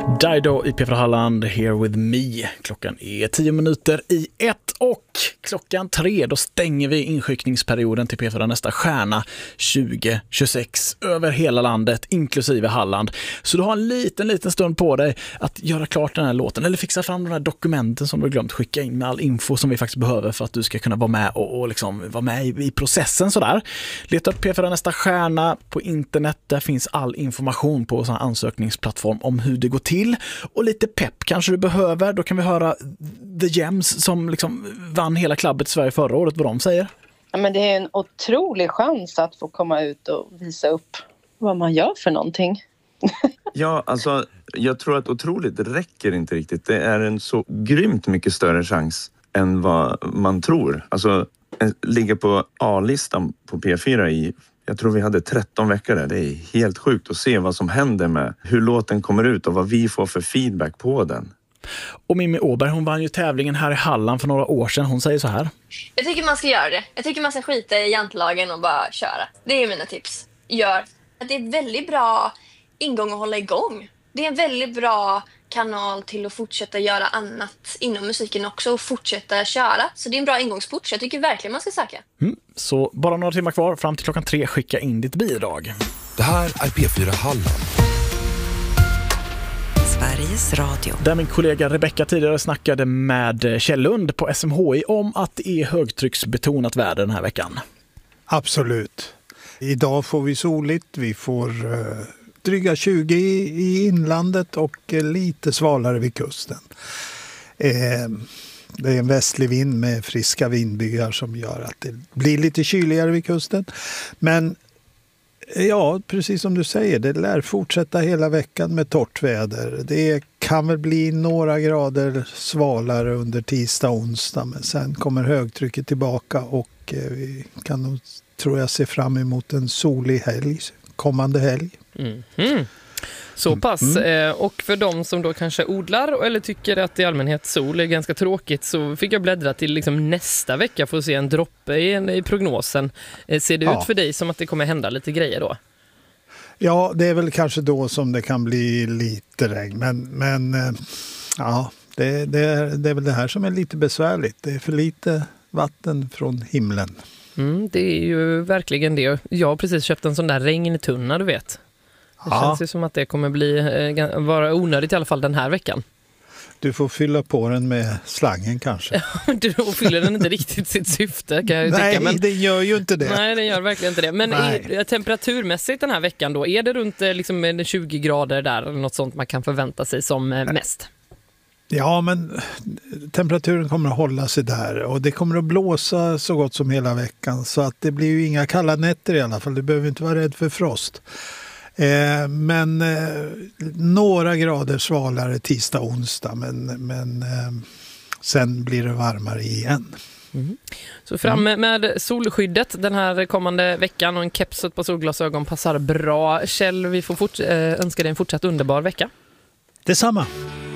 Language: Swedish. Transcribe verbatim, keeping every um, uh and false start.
Dido i P fyra Halland, Here With Me. Klockan är tio minuter i ett och klockan tre då stänger vi inskickningsperioden till P fyra Nästa stjärna tjugo tjugosex över hela landet, inklusive Halland. Så du har en liten, liten stund på dig att göra klart den här låten eller fixa fram de här dokumenten som du har glömt, skicka in med all info som vi faktiskt behöver för att du ska kunna vara med och, och liksom vara med i, i processen sådär. Leta upp P fyra Nästa stjärna på internet, där finns all information på en ansökningsplattform om hur det går till. Och lite pepp kanske du behöver. Då kan vi höra The Gems som liksom vann hela klubbet i Sverige förra året, vad de säger. Ja, men det är en otrolig chans att få komma ut och visa upp vad man gör för någonting. Ja, alltså jag tror att otroligt räcker inte riktigt. Det är en så grymt mycket större chans än vad man tror. Alltså ligga på A-listan på P fyra i, jag tror vi hade tretton veckor där. Det är helt sjukt att se vad som händer med hur låten kommer ut och vad vi får för feedback på den. Och Mimmi Åberg, hon vann ju tävlingen här i Halland för några år sedan. Hon säger så här. Jag tycker man ska göra det. Jag tycker man ska skita i jantlagen och bara köra. Det är mina tips. Gör. Det är en väldigt bra ingång att hålla igång. Det är en väldigt bra kanal till att fortsätta göra annat inom musiken också och fortsätta köra. Så det är en bra ingångsport, så jag tycker verkligen man ska söka. Mm. Så bara några timmar kvar fram till klockan tre, skicka in ditt bidrag. Det här är P fyra Halland. Sveriges Radio. Där min kollega Rebecca tidigare snackade med Kjell Lund på S M H I om att det är högtrycksbetonat väder den här veckan. Absolut. Idag får vi soligt, vi får uh, dryga tjugo i, i inlandet och uh, lite svalare vid kusten. Uh, det är en västlig vind med friska vindbyar som gör att det blir lite kyligare vid kusten. Men ja, precis som du säger, det lär fortsätta hela veckan med torrt väder. Det kan väl bli några grader svalare under tisdag och onsdag, men sen kommer högtrycket tillbaka och uh, vi kan nog, tror jag, se fram emot en solig helg, kommande helg. Mm. Mm. Så pass. Mm. Och för de som då kanske odlar eller tycker att i allmänhet sol är ganska tråkigt, så fick jag bläddra till liksom nästa vecka för att se en droppe i, i prognosen. Ser det ja. ut för dig som att det kommer hända lite grejer då? Ja, det är väl kanske då som det kan bli lite regn. Men, men ja, det, det, är, det är väl det här som är lite besvärligt. Det är för lite vatten från himlen. Mm, det är ju verkligen det. Jag har precis köpt en sån där regntunna, du vet. Det ja. känns ju som att det kommer bli eh, vara onödigt i alla fall den här veckan. Du får fylla på den med slangen kanske. Du fyller den inte riktigt sitt syfte, kan jag ju Nej, tycka. Men det gör ju inte det. Nej, det gör verkligen inte det. Men i, temperaturmässigt den här veckan då, är det runt liksom tjugo grader där eller något sånt man kan förvänta sig som eh, mest? Ja, men temperaturen kommer att hålla sig där och det kommer att blåsa så gott som hela veckan, så att det blir ju inga kalla nätter i alla fall. Du behöver inte vara rädd för frost. Eh, men eh, några grader svalare tisdag och onsdag, men, men eh, sen blir det varmare igen. Mm. Så fram med solskyddet den här kommande veckan, och en keps och ett par solglasögon passar bra. Kjell, vi får fort, eh, önska dig en fortsatt underbar vecka. Detsamma.